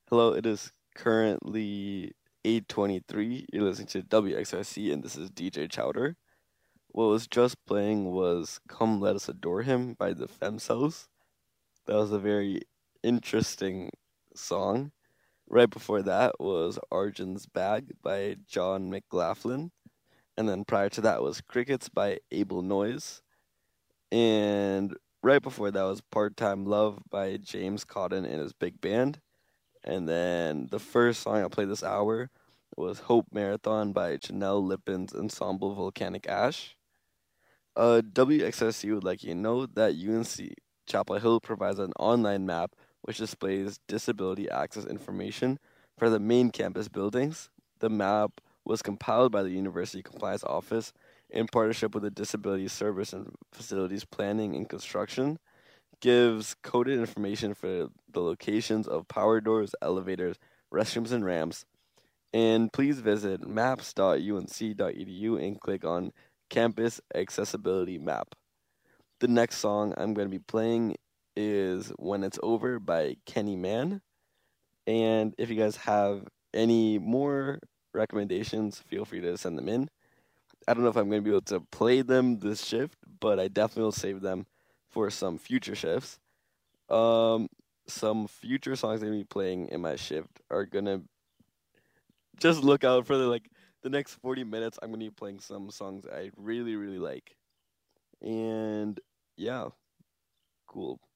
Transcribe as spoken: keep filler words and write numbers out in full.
Hello, it is currently eight twenty-three. You're listening to W X R C, and this is D J Chowder. What was just playing was Come Let Us Adore Him by the Femcells. That was a very interesting song. Right before that was Arjun's Bag by John McLaughlin. And then prior to that was Crickets by Abel Noise. And right before that was Part Time Love by James Cotton and his big band. And then the first song I played this hour was Hope Marathon by Janelle Lippen's Ensemble Volcanic Ash. Uh, W X S C would like you to know that U N C Chapel Hill provides an online map which displays disability access information for the main campus buildings. The map was compiled by the University Compliance Office in partnership with the Disability Service and Facilities Planning and Construction, gives coded information for the locations of power doors, elevators, restrooms, and ramps. And please visit maps dot u n c dot e d u and click on Campus Accessibility Map. The next song I'm going to be playing is When It's Over by Kenny Mann. And if you guys have any more recommendations, feel free to send them in. I don't know if I'm going to be able to play them this shift, but I definitely will save them for some future shifts. Um, some future songs I'm gonna be playing in my shift are gonna just look out for the like the next forty minutes. I'm gonna be playing some songs I really really like, and yeah, cool.